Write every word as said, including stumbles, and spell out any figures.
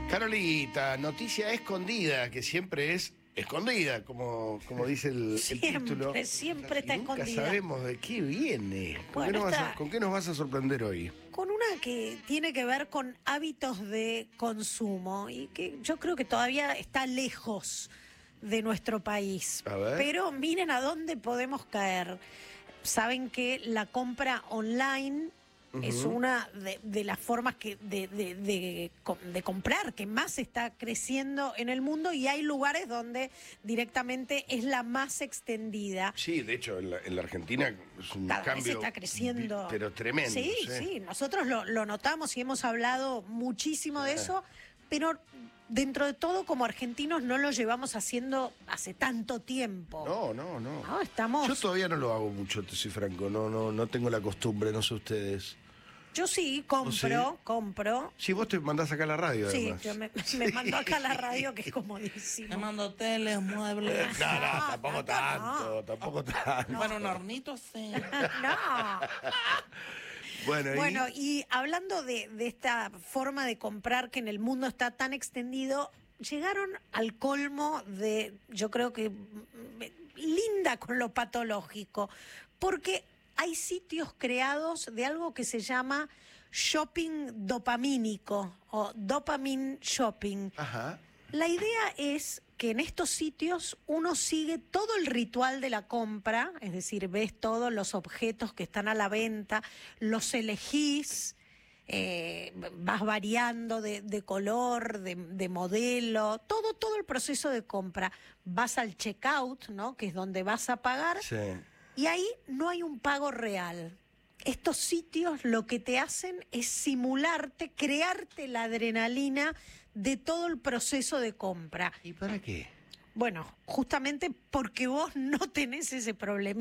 Carolita, noticia escondida, que siempre es escondida, como, como dice el, siempre, el título. Siempre está Nunca escondida. sabemos de qué viene. ¿Con, Bueno, qué nos vas está... a, ¿Con qué nos vas a sorprender hoy? Con una que tiene que ver con hábitos de consumo y que yo creo que todavía está lejos de nuestro país. A ver. Pero miren a dónde podemos caer. Saben que la compra online uh-huh. es una de, de las formas que de, de, de, de comprar que más está creciendo en el mundo, y hay lugares donde directamente es la más extendida. Sí, de hecho, en la, en la Argentina es un Cada cambio vez está creciendo. Pero tremendo. Sí, sí, sí. Nosotros lo, lo notamos y hemos hablado muchísimo de eso, pero dentro de todo, como argentinos, no lo llevamos haciendo hace tanto tiempo. No, no, no. No, estamos... Yo todavía no lo hago mucho, te soy franco. No, no, no tengo la costumbre, no sé ustedes. Yo sí, compro, ¿Sí? compro. Sí, vos te mandás acá a la radio, sí, además. Yo me, sí, me mando acá a la radio, que es comodísimo. Me mando teles, muebles. No, no, tampoco tanto, no. tampoco tanto. No. Bueno, un hornito sí. No. Bueno, ¿y? Bueno, y hablando de, de esta forma de comprar que en el mundo está tan extendido, llegaron al colmo de, yo creo que, linda con lo patológico, porque hay sitios creados de algo que se llama shopping dopamínico o dopamine shopping. Ajá. La idea es que en estos sitios uno sigue todo el ritual de la compra, es decir, ves todos los objetos que están a la venta, los elegís, eh, vas variando de, de color, de, de modelo, todo, todo el proceso de compra. Vas al checkout, ¿no?, que es donde vas a pagar, sí. Y ahí no hay un pago real. Estos sitios lo que te hacen es simularte, crearte la adrenalina de todo el proceso de compra. ¿Y para qué? Bueno, justamente porque vos no tenés ese problema.